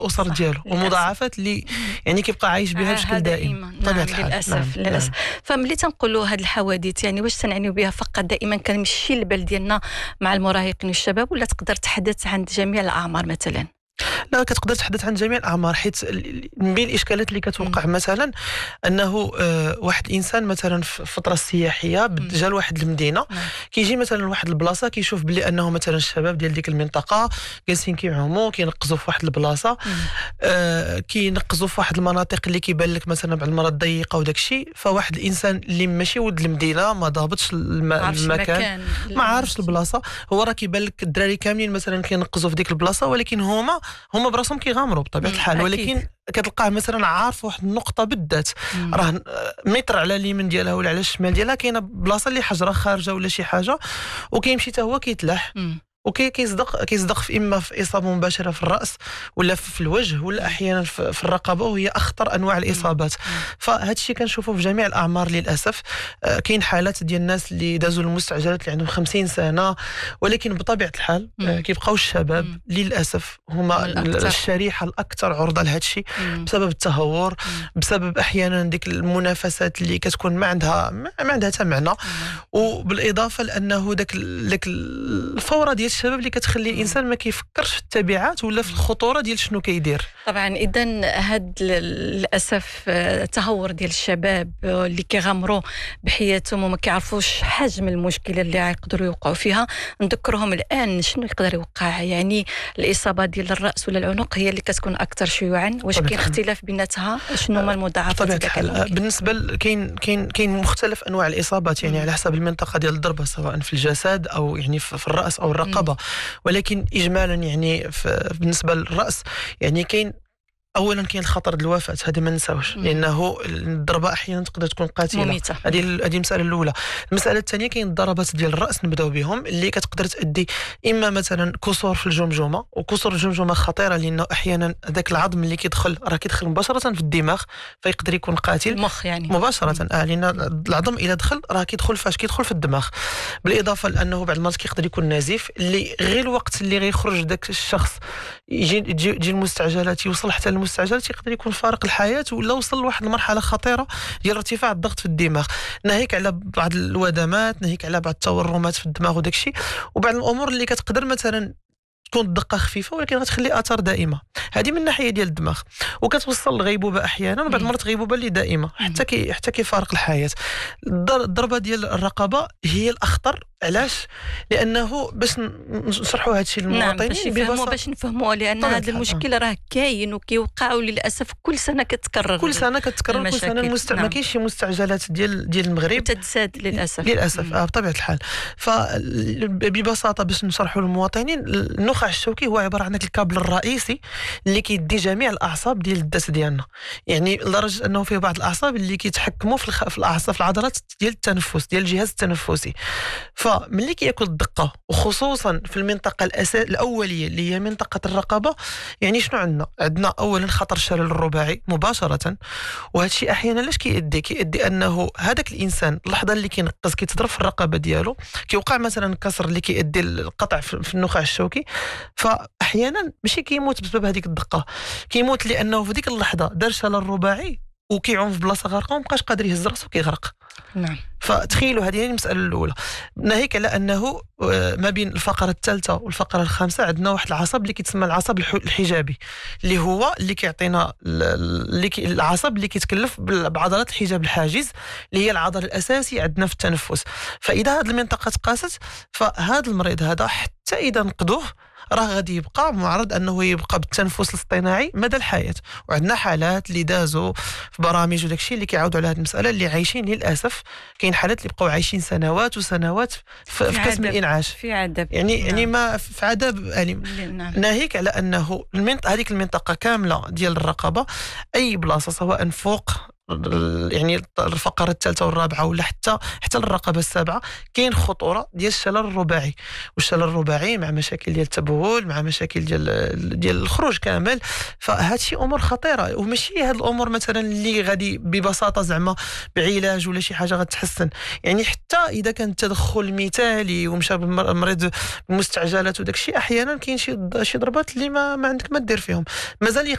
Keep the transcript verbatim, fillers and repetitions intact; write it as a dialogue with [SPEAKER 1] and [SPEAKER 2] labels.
[SPEAKER 1] الاسر ديالو، ومضاعفات اللي يعني كيبقى عايش بها بشكل دائم
[SPEAKER 2] طبيعه الحال. للاسف نعم. للاسف نعم. فملي تنقولوا هاد الحوادث يعني واش تنعنيو بها فقط دائما كنمشي البال ديالنا مع المراهقين والشباب، ولا تقدر تحدث عن جميع الاعمار مثلا؟
[SPEAKER 1] لا، كتقدر تحدث عن جميع الاعمار، حيت من بين الاشكالات اللي كتوقع م. مثلا انه آه واحد الانسان مثلا في الفتره السياحيه جا لواحد المدينه، كيجي مثلا لواحد البلاصه كيشوف بلي انه مثلا الشباب ديال ديك المنطقه جالسين كيعوموا كينقزوا في واحد البلاصه، آه كينقزوا في واحد المناطق اللي كيبان لك مثلا بعض المرات ضيقه وداك الشيء. فواحد الانسان اللي ماشي ولد المدينه ما ضابطش الم... المكان، ما عارفش البلاصه، هو راه كيبان لك الدراري كاملين مثلا كينقزوا في ديك البلاصه، ولكن هما هما براسهم كيغامروا بطبيعه الحال، ولكن كتلقاه مثلا عارف واحد النقطه بالذات راه متر على اليمين ديالها ولا على الشمال ديالها كاينه بلاصه اللي حجره خارجه ولا شي حاجه، وكيمشي حتى هو كيتلاح وكي كيصدق كيصدق في اما في اصابه مباشره في الراس ولا في الوجه ولا احيانا في الرقبه، وهي اخطر انواع الاصابات. فهذا الشيء كنشوفه في جميع الاعمار للاسف. آه كاين حالات ديال الناس اللي دازوا المستعجلات اللي عندهم خمسين سنه، ولكن بطبيعه الحال آه كيبقاو الشباب مم. للاسف هما الشريحه الاكثر عرضه لهذا الشيء بسبب التهور، بسبب احيانا ديك المنافسات اللي كتكون ما عندها ما عندها حتى معنى، وبالاضافه لانه داك داك الفوره ديال الشباب اللي كتخلي الانسان ما كيفكرش في التبعات ولا في الخطوره ديال شنو كيدير.
[SPEAKER 2] طبعا اذا هاد للاسف التهور ديال الشباب اللي كيغامروا بحياتهم وما كيعرفوش حجم المشكله اللي يقدروا يوقعوا فيها. نذكرهم الان شنو يقدر يوقع، يعني الاصابه ديال الراس ولا العنق هي اللي كتكون اكثر شيوعا. واش كاين اختلاف بيناتها؟ شنو هما المضاعفات؟
[SPEAKER 1] بالنسبه كاين كاين كاين مختلف انواع الاصابات، يعني م. على حسب المنطقه ديال الضربه، سواء في الجسد او يعني في الراس او الرقبه. ولكن اجمالا يعني بالنسبه للراس يعني كاين اولا كاين الخطر ديال الوفاه، هذا ما ننساوش، لانه الضربه احيانا تقدر تكون قاتله، هذه هذه المساله الاولى. المساله الثانيه كاين الضربات ديال الراس، نبداو بهم، اللي كتقدر تؤدي اما مثلا كسور في الجمجمه، وكسور الجمجمه خطيره لانه احيانا ذاك العظم اللي كيدخل راه كيدخل مباشره في الدماغ، فيقدر يكون قاتل
[SPEAKER 2] المخ يعني
[SPEAKER 1] مباشره. اه لان العظم اذا دخل راه كيدخل فاش كيدخل في الدماغ، بالاضافه لانه بعض المرات كيقدر يكون نزيف، اللي غير الوقت اللي غيخرج ذاك الشخص يجي يجي المستعجلات يوصل حتى المستعجلات يقدر يكون فارق الحياه، ولا وصل لواحد المرحله خطيره ديال ارتفاع الضغط في الدماغ، ناهيك على بعض الودمات، ناهيك على بعض التورمات في الدماغ وداك الشيء، وبعض الامور اللي كتقدر مثلا تكون الدقه خفيفه ولكن غتخلي اثار دائمه. هذه من الناحيه ديال الدماغ، وكتوصل للغيبوبه احيانا، وبعض المرات غيبوبه اللي دائمه حتى كي حتى كيفارق الحياه. الضربه ديال الرقبه هي الاخطر. علاش؟ لانه باش نشرحوا هذا الشيء للمواطنين،
[SPEAKER 2] نعم باش يفهموا باش نفهموا، لان هذا المشكل راه كاين وكيوقع وللاسف كل سنه كتكرر
[SPEAKER 1] كل سنه كتكرر كل سنه المست... نعم. ما كاينش شي مستعجلات ديال ديال المغرب
[SPEAKER 2] تتزاد للاسف
[SPEAKER 1] للاسف اه بطبيعه الحال. فببساطه باش نشرحوا للمواطنين، النخاع الشوكي هو عباره عن الكابل الرئيسي اللي كيدي جميع الاعصاب ديال الذات ديالنا، يعني لدرجه انه فيه بعض الاعصاب اللي كيتحكموا في الخ... في الاعصاب في العضلات ديال التنفس ديال الجهاز التنفسي. فملي كياكل الدقه، وخصوصا في المنطقه الاساس الاوليه اللي هي منطقه الرقبه، يعني شنو عندنا؟ عندنا اولا خطر الشلل الرباعي مباشره، وهذا الشيء احيانا لاش كيؤدي كيؤدي انه هذاك الانسان اللحظه اللي كينقز كيتضرب في الرقبه ديالو، كيوقع مثلا كسر اللي كيؤدي القطع في النخاع الشوكي، فاحيانا ماشي كيموت بسبب هذيك الدقه، كيموت لانه في ديك اللحظه دار شلل رباعي وكيعوم في بلاصه غارقه ومابقاش قادر يهز راسو وكيغرق.
[SPEAKER 2] نعم.
[SPEAKER 1] فتخيلوا هذه هي المساله الاولى. ناهيك على انه ما بين الفقره الثالثه والفقره الخامسه عندنا واحد العصب اللي كيتسمى العصب الحجابي، اللي هو اللي كيعطينا اللي كي العصب اللي كيتكلف بعضلات الحجاب الحاجز، اللي هي العضله الاساسيه عندنا في التنفس. فاذا هذه المنطقه تقاست، فهذا المريض هذا حتى اذا نقدوه راه غادي يبقى معرض انه يبقى بالتنفس الاصطناعي مدى الحياه. وعندنا حالات اللي دازوا في برامج وداك الشيء اللي كيعاودوا على هذه المساله، اللي عايشين للاسف كاين حالات اللي بقاو عايشين سنوات وسنوات في, في قسم الانعاش،
[SPEAKER 2] في عذاب،
[SPEAKER 1] يعني نعم. يعني ما في عذاب يعني نعم. ناهيك على انه المنطقه هذيك المنطقه كامله ديال الرقبه، اي بلاصه سواء فوق يعني الفقره الثالثه والرابعه ولا حتى حتى الرقبه السابعه، كاين خطوره ديال الشلل الرباعي. والشلل الرباعي مع مشاكل ديال التبول، مع مشاكل ديال ديال الخروج كامل. فهاد شي امور خطيره، وماشي هاد الامور مثلا اللي غادي ببساطه زعما بعلاج ولا شي حاجه غتحسن. يعني حتى اذا كان التدخل مثالي ومشى المريض بمستعجلات وداك الشيء، احيانا كاين شي شي ضربات اللي ما, ما عندك ما دير فيهم، مازال